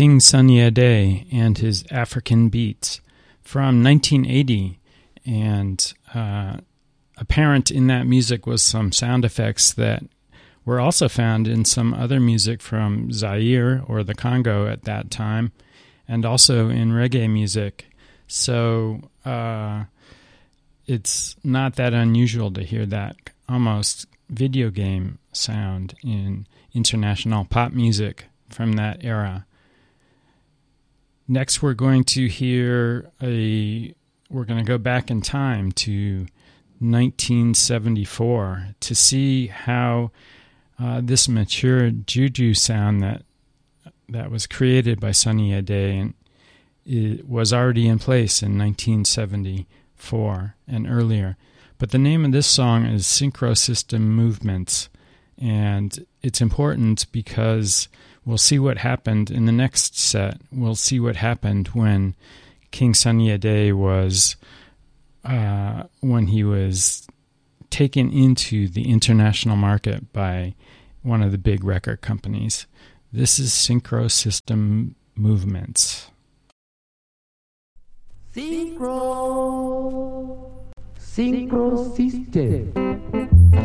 King Sunny Ade and his African Beats from 1980. And apparent in that music was some sound effects that were also found in some other music from Zaire or the Congo at that time, and also in reggae music. So it's not that unusual to hear that almost video game sound in international pop music from that era. Next, we're going to we're going to go back in time to 1974 to see how this mature juju sound that was created by Sunny Ade and it was already in place in 1974 and earlier. But the name of this song is Synchro System Movements, and it's important because we'll see what happened in the next set. We'll see what happened when King Sunny Ade was when he was taken into the international market by one of the big record companies. This is Synchro System Movements. Synchro System.